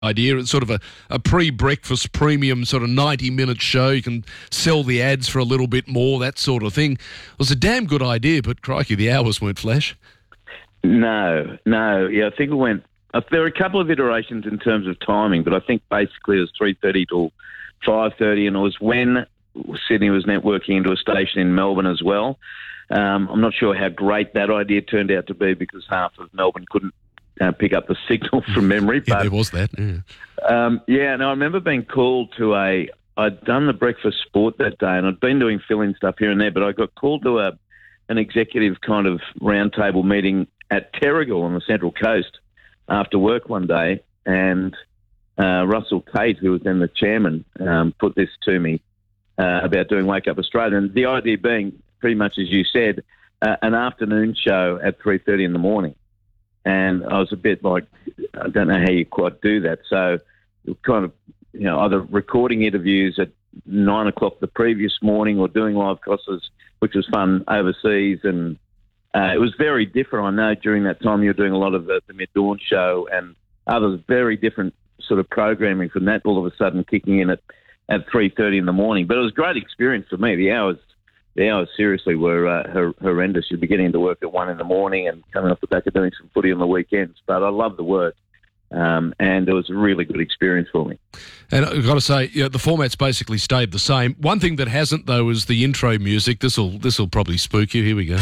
idea. It's sort of a pre-breakfast premium sort of 90-minute show. You can sell the ads for a little bit more, that sort of thing. It was a damn good idea, but crikey, the hours weren't flash. No. Yeah, I think it went... There were a couple of iterations in terms of timing, but I think basically it was 3:30 till 5:30, and it was when Sydney was networking into a station in Melbourne as well. I'm not sure how great that idea turned out to be because half of Melbourne couldn't pick up the signal from memory. Yeah, but, there was that. I remember being called to I'd done the breakfast sport that day, and I'd been doing fill-in stuff here and there, but I got called to an executive kind of roundtable meeting at Terrigal on the Central Coast after work one day, and Russell Tate, who was then the chairman, put this to me about doing Wake Up Australia, and the idea being pretty much as you said, an afternoon show at 3:30 in the morning. And I was a bit like, I don't know how you quite do that. So kind of, either recording interviews at 9 o'clock the previous morning or doing live crosses, which was fun overseas. And it was very different. I know during that time you were doing a lot of the mid-dawn show and others, very different sort of programming from that all of a sudden kicking in at 3:30 in the morning. But it was a great experience for me. The hours seriously were horrendous. You'd be getting to work at 1 in the morning and coming off the back of doing some footy on the weekends. But I love the work, and it was a really good experience for me. And I've got to say, the format's basically stayed the same. One thing that hasn't, though, is the intro music. This'll probably spook you. Here we go.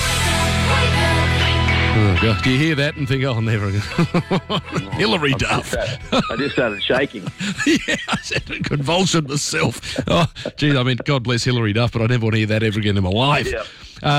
Oh, God. Do you hear that and think, oh, never again? Hilary Duff. I just started shaking. Yeah, I said a convulsion myself. Oh, gee, I mean, God bless Hilary Duff, but I never want to hear that ever again in my life. Yeah.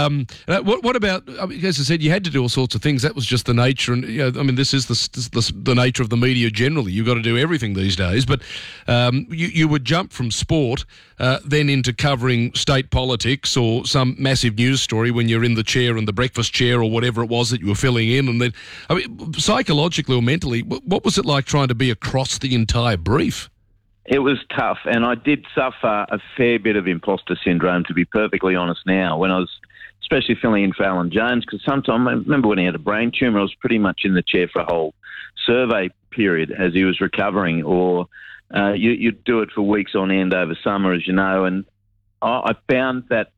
What about, as I said, you had to do all sorts of things. That was just the nature. And, this is the nature of the media generally. You've got to do everything these days. But you would jump from sport then into covering state politics or some massive news story when you're in the chair and the breakfast chair or whatever it was that you were filling in. And then, psychologically or mentally, what was it like trying to be across the entire brief? It was tough, and I did suffer a fair bit of imposter syndrome, to be perfectly honest now, when I was especially filling in for Alan Jones, because sometimes, I remember when he had a brain tumour, I was pretty much in the chair for a whole survey period as he was recovering, or you'd do it for weeks on end over summer, as you know, and I found that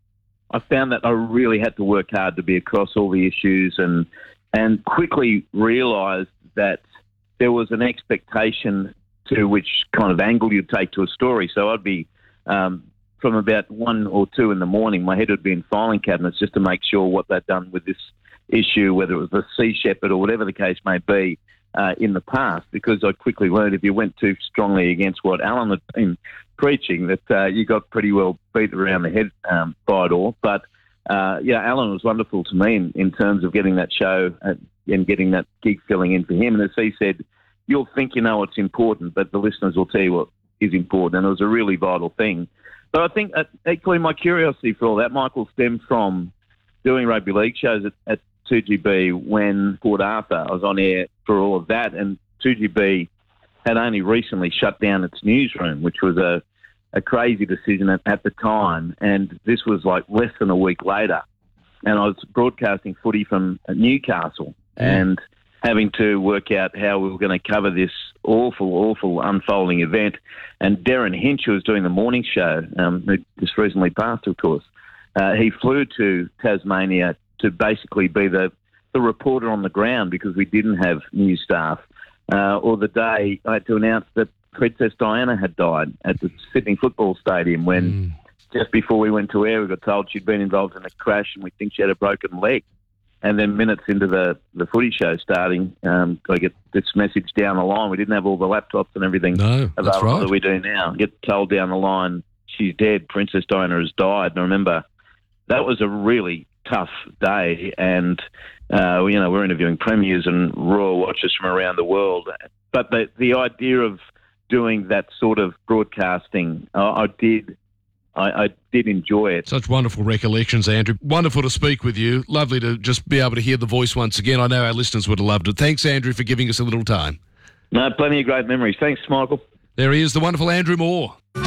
I really had to work hard to be across all the issues and quickly realised that there was an expectation to which kind of angle you'd take to a story. So I'd be, from about 1 or 2 in the morning, my head would be in filing cabinets just to make sure what they'd done with this issue, whether it was the Sea Shepherd or whatever the case may be, in the past, because I quickly learned if you went too strongly against what Alan had been preaching, that you got pretty well beat around the head by it all. But, Alan was wonderful to me in terms of getting that show and getting that gig filling in for him. And as he said, you'll think you know what's important, but the listeners will tell you what is important. And it was a really vital thing. But I think equally my curiosity for all that, Michael, stemmed from doing rugby league shows at 2GB when Port Arthur, I was on air for all of that, and 2GB had only recently shut down its newsroom, which was a crazy decision at the time. And this was like less than a week later. And I was broadcasting footy from Newcastle and having to work out how we were going to cover this awful unfolding event. And Darren Hinch, who was doing the morning show, who just recently passed, of course, he flew to Tasmania to basically be the reporter on the ground because we didn't have news staff. Or the day I had to announce that Princess Diana had died at the Sydney Football Stadium when just before we went to air, we got told she'd been involved in a crash and we think she had a broken leg. And then minutes into the footy show starting, I get this message down the line. We didn't have all the laptops and everything available that we do now. Get told down the line, she's dead, Princess Diana has died. And I remember that was a really tough day. And, we're interviewing premiers and royal watchers from around the world. But the idea of doing that sort of broadcasting, I did enjoy it. Such wonderful recollections, Andrew. Wonderful to speak with you. Lovely to just be able to hear the voice once again. I know our listeners would have loved it. Thanks, Andrew, for giving us a little time. No, plenty of great memories. Thanks, Michael. There he is, the wonderful Andrew Moore.